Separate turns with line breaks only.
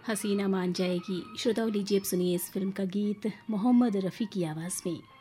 हसीना मान जाएगी। श्रोताओं, लीजिए अब सुनिए इस फिल्म का गीत मोहम्मद रफ़ी की आवाज़ में।